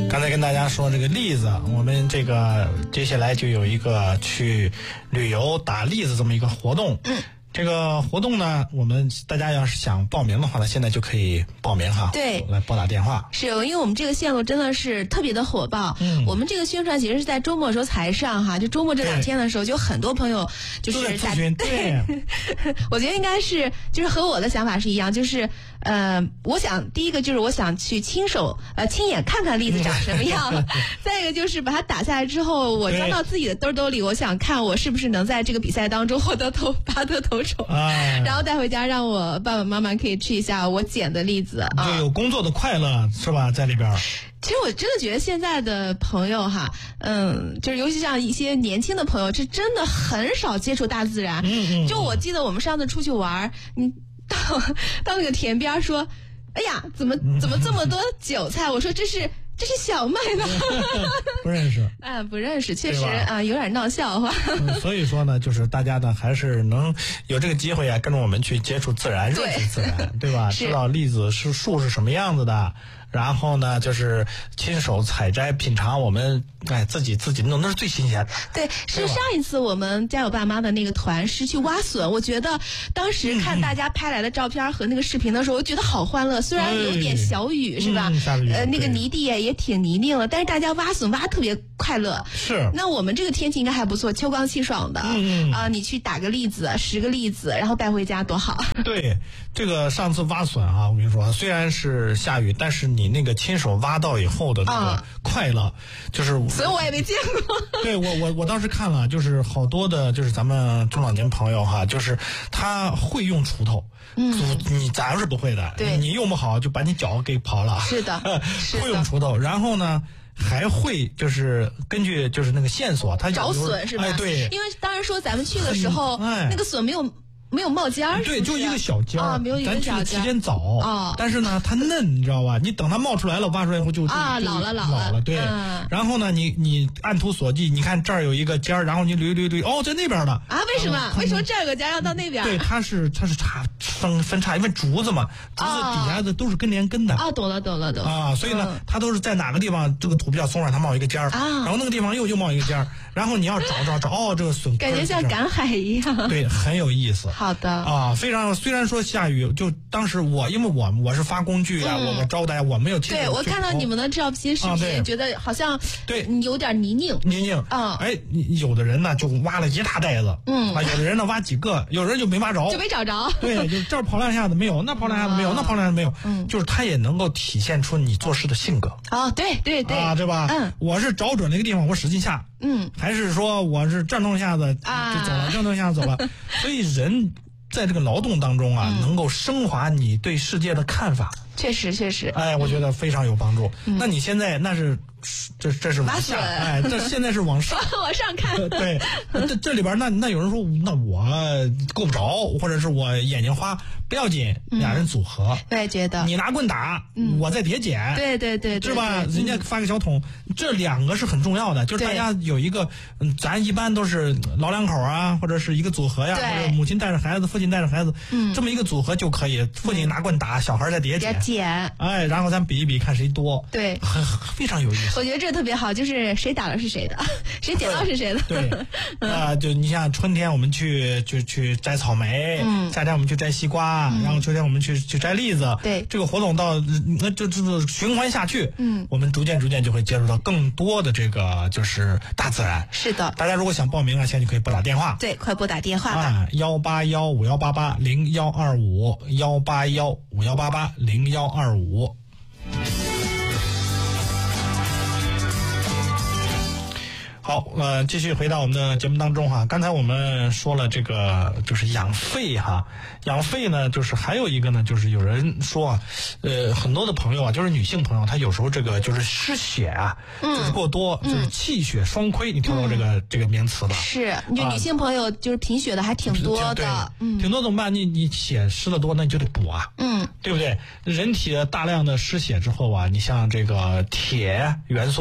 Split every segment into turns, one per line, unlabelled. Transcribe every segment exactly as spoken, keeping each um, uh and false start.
刚才跟大家说这个栗子，我们这个接下来就有一个去旅游打栗子这么一个活动。嗯，这个活动呢，我们大家要是想报名的话呢，现在就可以报名哈。
对，
来拨打电话。
是因为我们这个线路真的是特别的火爆。嗯，我们这个宣传其实是在周末的时候才上哈，就周末这两天的时候，就很多朋友就是
咨询。对，
我觉得应该是就是和我的想法是一样，就是呃，我想第一个就是我想去亲手呃亲眼看看栗子长什么样，再一个就是把它打下来之后，我装到自己的兜兜里，我想看我是不是能在这个比赛当中获得头拔得头筹。哎，然后带回家让我爸爸妈妈可以吃一下我捡的栗子啊，
就有工作的快乐是吧，在里边。
其实我真的觉得现在的朋友哈，嗯，就是尤其像一些年轻的朋友，是真的很少接触大自然。嗯嗯。就我记得我们上次出去玩，你到到那个田边说，哎呀，怎么怎么这么多韭菜？我说这是。这是小麦的，
不认识。
啊，不认识，确实啊，有点闹笑话。
嗯、所以说呢，就是大家呢还是能有这个机会啊，跟着我们去接触自然，认识自然，对吧？知道栗子是树是什么样子的，然后呢，就是亲手采摘品尝，我们哎自己自己弄，那是最新鲜的。
对，是上一次我们家有爸妈的那个团是去挖笋，我觉得当时看大家拍来的照片和那个视频的时候，我觉得好欢乐。虽然有点小雨、嗯、是吧？
嗯、
呃，那个泥地也也挺泥泞了，但是大家挖笋挖特别快乐。
是。
那我们这个天气应该还不错，秋高气爽的。嗯啊、呃，你去打个栗子，十个栗子，然后带回家多好。
对，这个上次挖笋啊，我跟你说，虽然是下雨，但是你那个亲手挖到以后的那个快乐，啊、就是
所以我也没见过。
对我我我当时看了，就是好多的，就是咱们中老年朋友哈，就是他会用锄头。嗯，你咱是不会的，
对，
你用不好就把你脚给刨了。
是的，是的
会用锄头，然后呢还会就是根据就是那个线索，他
找笋是吧？
哎，对，
因为当时说咱们去的时候，哎、那个笋没有。没有冒尖儿，
对，就一个小尖儿
啊，没有一个小尖儿。
咱去的时间早啊，但是呢，它嫩，你知道吧？你等它冒出来了，挖出来以后就
啊，老了
老
了，
对。
嗯、
然后呢，你你按图索骥，你看这儿有一个尖儿，然后你捋捋捋，哦，在那边呢。
啊？为什么？为什么这儿有个尖儿要到那边？
对，它是它是插分分叉，因为竹子嘛，竹子底下的都是根连根的。
啊，懂了懂了懂了。
啊，所以呢，它都是在哪个地方这个土比较松软，它冒一个尖儿，然后那个地方又又冒一个尖儿，然后你要找找找，哦，这个笋
感觉像赶海一样。
对，很有意思。
好的。
啊。非常，虽然说下雨，就当时我因为我我是发工具啊，嗯、我我招待，我没有亲手。
对，我看到你们的照片视频，啊、觉得好像
对
有点泥泞。
泥泞啊，哎，有的人呢就挖了一大袋子，嗯啊，有的人呢挖几个，有人就没挖着，
就没找着。
对，就这儿跑两下子没有，那跑两下子没有，啊、那跑两下子没有，嗯，就是他也能够体现出你做事的性格。
哦，对对对，
啊，对吧？嗯，我是找准那个地方，我使劲下，嗯，还是说我是这弄一下子就走了，这弄一下子走了，所以人。在这个劳动当中啊，嗯、能够升华你对世界的看法，
确实确实，
哎，我觉得非常有帮助。嗯、那你现在那是这这是往下，哎，这现在是往上
往上看。
对，这这里边那那有人说，那我够不着，或者是我眼睛花，不要紧，嗯、俩人组合。
我也觉得，
你拿棍打，嗯、我在底下捡，
对对对，
是吧？人家发个小桶，这两个是很重要的，就是大家有一个，嗯，咱一般都是老两口啊，或者是一个组合呀，或者母亲带着孩子，父亲带着孩子，嗯，这么一个组合就可以。父亲拿棍打，小孩在底下捡，
捡，
哎，然后咱比一比，看谁多，
对，
很非常有意思。
我觉得这特别好，就是谁打了是谁的，谁捡到是谁的。
对，啊、呃，就你像春天我们去就去摘草莓，嗯，夏天我们去摘西瓜，嗯、然后秋天我们去去摘栗子。
对，
这个活动到那就这循环下去，嗯，我们逐渐逐渐就会接触到更多的这个就是大自然。
是的，
大家如果想报名啊，现在就可以拨打电话。
对，快拨打电话吧。
啊，幺八幺五幺八八零幺二五，幺八幺五幺八八零幺二五。好，呃，继续回到我们的节目当中哈。刚才我们说了这个就是养肺哈，养肺呢，就是还有一个呢，就是有人说啊，呃，很多的朋友啊，就是女性朋友，她有时候这个就是失血啊，嗯、就是过多，就是气血双亏。嗯、你听到这个、嗯、这个名词吧？
是，就女性朋友就是贫血的还挺多的，
啊、嗯，挺多怎么办？你你血失了多，那你就得补啊，嗯，对不对？人体大量的失血之后啊，你像这个铁元素。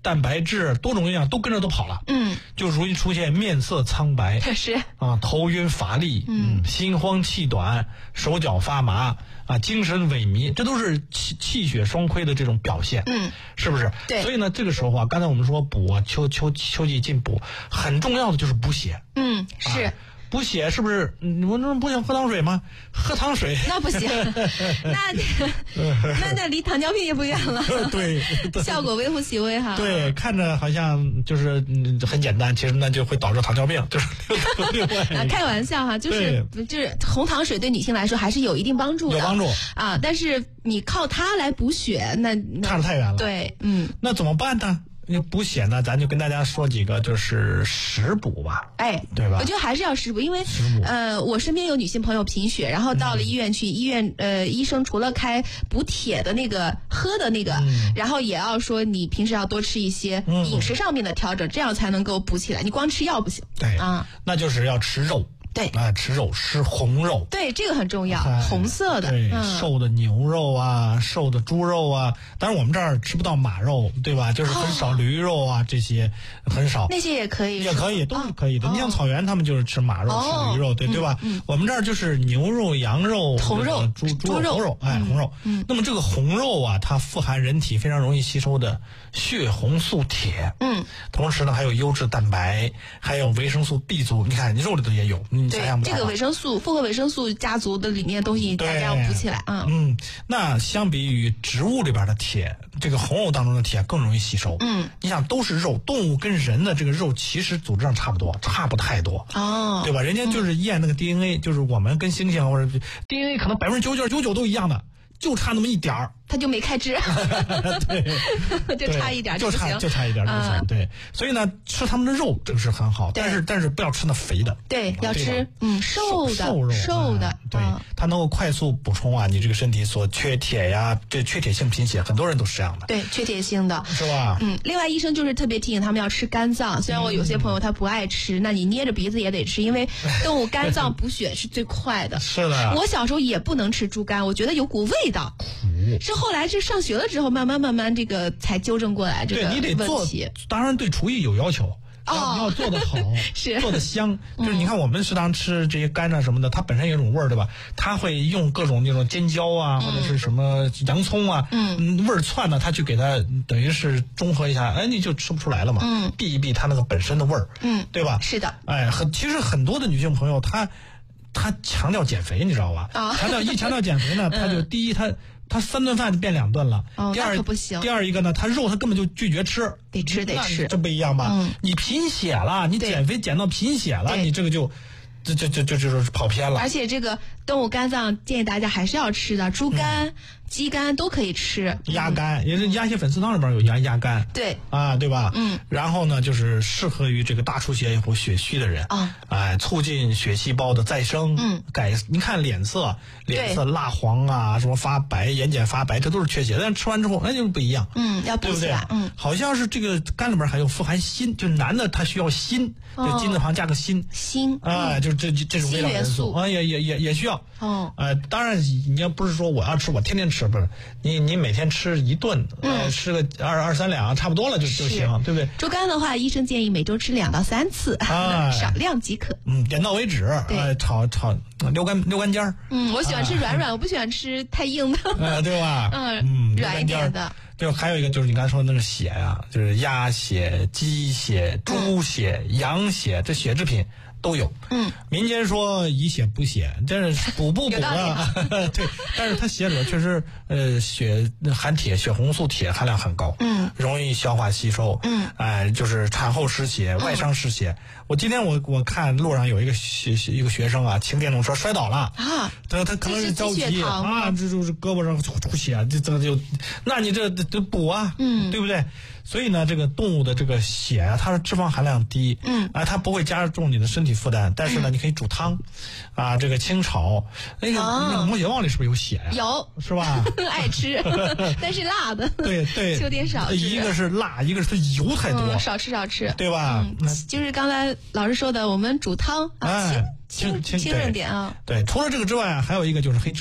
蛋白质多种营养都跟着都跑了，
嗯，
就容易出现面色苍白，
是
啊，头晕乏力，嗯，心慌气短，手脚发麻，啊，精神萎靡，这都是气气血双亏的这种表现，
嗯，
是不是？
对。
所以呢，这个时候啊，刚才我们说补啊，秋秋秋季进补，很重要的就是补血，
嗯，是。
啊补血是不是？我这不想喝糖水吗？喝糖水
那不行，那那那离糖尿病也不远了。
对，
效果微乎其微哈。
对，看着好像就是嗯很简单，其实那就会导致糖尿病，就是另外
啊，开玩笑哈，就是就是红糖水对女性来说还是有一定帮助的，
有帮助
啊。但是你靠它来补血，那
差得太远了。
对，嗯，
那怎么办呢？补血呢，咱就跟大家说几个，就是食补吧，
哎，
对吧？
我觉得还是要食补，因为呃，我身边有女性朋友贫血，然后到了医院去，嗯、医院呃，医生除了开补铁的那个喝的那个，嗯、然后也要说你平时要多吃一些饮食上面的调整，嗯、这样才能够补起来。你光吃药不行，
对
啊，
那就是要吃肉。
对
啊，吃肉吃红肉，
对这个很重要，红色的，
对，
嗯、
瘦的牛肉啊，瘦的猪肉啊，当然我们这儿吃不到马肉，对吧？就是很少驴肉啊，哦、这些很少，
那些也可以，
也可以，都是可以的。
哦、
你像草原，他们就是吃马肉、
哦、
吃驴肉，对、嗯、对吧？
嗯、
我们这儿就是牛肉、羊肉、
红肉、
猪
猪肉、
红肉，哎，
嗯、
红肉。
嗯，
那么这个红肉啊，它富含人体非常容易吸收的血红素铁，
嗯，
同时呢还有优质蛋白，还有维生素 B 族。你看，你肉里头也有，你想象不到。
这个维生素复合维生素家族的里面的东西，大家要补起来啊。
嗯，那相比于植物里边的铁，这个红肉当中的铁更容易吸收。
嗯，
你想都是肉，动物跟人的这个肉其实组织上差不多，差不太多。
哦，
对吧？人家就是验那个 D N A，、嗯、就是我们跟猩猩或者 D N A 可能百分之九十九点九九都一样的。就差那么一点儿，
他就没开支，
对，
就差一点
就差就差一点就不行、嗯。对，所以呢，吃他们的肉这个是很好，但是但是不要吃那肥的，
对，要吃嗯瘦的
瘦肉
瘦的，
嗯、对、嗯，它能够快速补充啊你这个身体所缺铁呀，这缺铁性贫血，很多人都是这样的，
对，缺铁性的
是吧？
嗯，另外医生就是特别提醒他们要吃肝脏，虽然我有些朋友他不爱吃，嗯、那你捏着鼻子也得吃，因为动物肝脏补血是最快的。
是的，
我小时候也不能吃猪肝，我觉得有股味道。是后来这上学了之后，慢慢慢慢这个才纠正过来这个问题。
对，你得做，当然对厨艺有要求，哦、你要做得好，
是
做得香。就是你看我们食堂吃这些肝啊什么的，它本身有一种味儿，对吧？它会用各种那种尖椒啊，嗯、或者是什么洋葱啊，嗯，味儿窜呢，它去给它等于是中和一下，哎，你就吃不出来了嘛。
嗯，
避一避它那个本身的味儿，
嗯，
对吧？
是的。
哎，很其实很多的女性朋友她。她强调减肥，你知道吧？
啊、哦，
强调一强调减肥呢，她就第一她。他三顿饭变两顿了，
哦、
第二
可不行。
第二一个呢，他肉他根本就拒绝吃，
得吃得吃，
这不一样吧？
嗯、
你贫血了，你减肥减到贫血了，你这个就，这这这这就是跑偏了。
而且这个动物肝脏建议大家还是要吃的，猪肝、嗯、鸡肝都可以吃。
鸭肝、嗯、也是鸭血粉丝汤里边有鸭鸭肝，
对
啊，对吧？
嗯。
然后呢，就是适合于这个大出血或血虚的人
啊，
哎，促进血细胞的再生，
嗯，
改你看脸色，脸色蜡黄啊，什么发白、眼睑发白，这都是缺血，但是吃完之后那就是不一样，
嗯，要补起来，
对不对？嗯，好像是这个肝里边还有富含锌，就是男的他需要锌，
哦、
就金字旁加个锌，
锌，
啊、嗯，就是这这种微量元素啊，也也也也需要，
哦，
呃，当然你要不是说我要吃，我天天吃，不是你你每天吃一顿，
嗯，
呃、吃个二二三两差不多了就就行，对不对？
猪肝的话，医生建议每周吃两到三次，
啊，
少量即可。
嗯，点到为止。呃，炒炒溜干溜干尖儿。
嗯，我喜欢吃软软，啊、我不喜欢吃太硬的。
呃，对吧？
嗯
嗯，
软一点的。
对，还有一个就是你刚才说的那个血呀、啊，就是鸭血、鸡血、猪血、嗯、羊血，这血制品都有。
嗯，
民间说以血补血，这是补不补啊？对，但是它血里边确实呃血含铁，血红素铁含量很高，
嗯，
容易消化吸收，
嗯，
哎、呃，就是产后失血、外伤失血。嗯、我今天我我看路上有一个学一个学生啊，骑电动车摔倒了
啊，
他他可能是着急啊，这就是胳膊上出血，这这就，那你这得补啊，
嗯，
对不对？所以呢，这个动物的这个血啊，它的脂肪含量低，
嗯，
啊，它不会加重你的身体负担，但是呢，
嗯、
你可以煮汤，啊，这个清炒，那个、哦、那个摩羯旺里是不是有血呀、啊？
有，
是吧？
爱吃，但是辣的，
对对，
有点少吃。
一个是辣，一个是油太多，
嗯、少吃少吃，
对吧？
嗯，就是刚才老师说的，我们煮汤，
哎，
清清清润点啊。
对，除了这个之外，还有一个就是黑芝麻。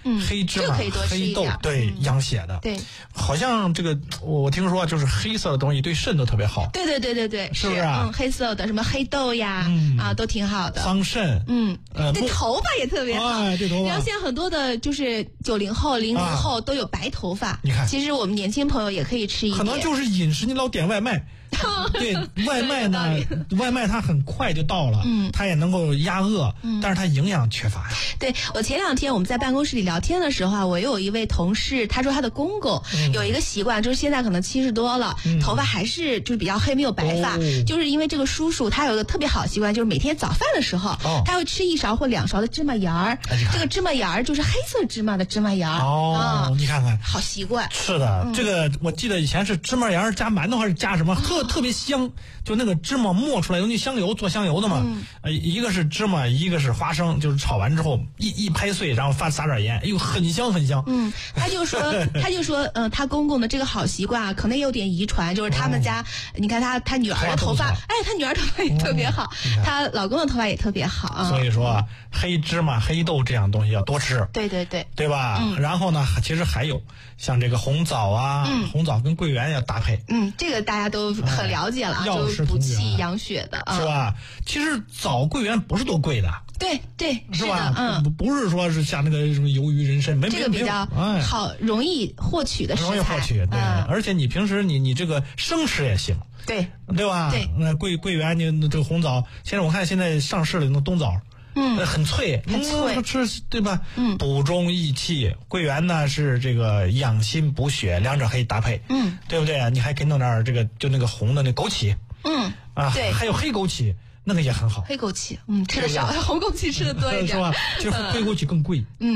嗯，
黑芝麻、
这可以多吃一点，
黑豆，对，
嗯、
养血的。
对，
好像这个我听说就是黑色的东西对肾都特别好。
对对对对对，
是不是啊？
嗯，黑色的什么黑豆呀，
嗯、
啊，都挺好的。
桑葚，
嗯，呃，对头发也特别好。
哎，对头发。
然后现在很多的就是九零后、零零后都有白头发。
你看，
其实我们年轻朋友也可以吃一点。
可能就是饮食，你老点外卖。对外卖呢，外卖它很快就到了，嗯，它也能够压饿，嗯，但是它营养缺乏呀。
对，我前两天我们在办公室里聊天的时候啊，我有一位同事，他说他的公公有一个习惯，嗯、就是现在可能七十多了，嗯、头发还是就是比较黑，没有白发，哦、就是因为这个叔叔他有一个特别好的习惯，就是每天早饭的时候，哦、他会吃一勺或两勺的芝麻芽儿，哎、这个芝麻芽儿就是黑色芝麻的芝麻芽儿。
哦，啊、你看看，
好习惯。
是的，嗯、这个我记得以前是芝麻芽儿加馒头还是加什么，特、哦、特别香。就那个芝麻磨出来用那香油做香油的嘛，嗯、呃，一个是芝麻，一个是花生，就是炒完之后一一拍碎，然后发撒点盐，哎呦，很香很香。
嗯，他就说，他就说，嗯、呃，他公公的这个好习惯啊，可能也有点遗传，就是他们家，哦、你看他他女儿的头发，哎，他女儿头发也特别好，她、哦、老公的头发也特别好啊。
所以说，黑芝麻、黑豆这样东西要多吃。
对对对，
对吧？
嗯、
然后呢，其实还有像这个红枣啊，嗯、红枣跟桂圆要搭配。
嗯，这个大家都很了解了，
药
就是补气养血的，
是吧？其实枣、桂圆不是多贵的。
对对，
是吧？
嗯，
不是说是像那个什么鱿鱼、人参，没
这个比较好，哎、容易获取的食材，
容易获取。对，
嗯、
而且你平时你你这个生吃也行，
对
对吧？
对，
那桂桂圆，你这个红枣，现在我看现在上市的那种冬枣。
嗯，
很脆，
很脆，
嗯、吃对吧？
嗯，
补中益气。桂圆呢是这个养心补血，两者可以搭配。
嗯，
对不对？你还可以弄点这个，就那个红的那枸杞。
嗯，
啊，
对，
还有黑枸杞，那个也很好。
黑枸杞，嗯，吃的少，红枸杞吃的多一点，
是吧？其实黑枸杞更贵。
嗯。